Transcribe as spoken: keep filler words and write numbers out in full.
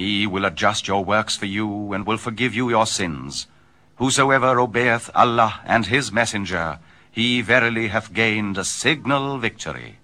He will adjust your works for you, and will forgive you your sins. Whosoever obeyeth Allah and his messenger, he verily hath gained a signal victory.